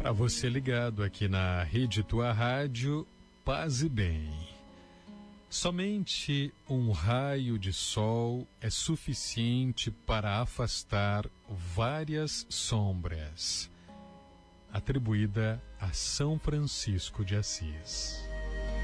Para você ligado aqui na Rede Tua Rádio, paz e bem. Somente um raio de sol é suficiente para afastar várias sombras. Atribuída a São Francisco de Assis.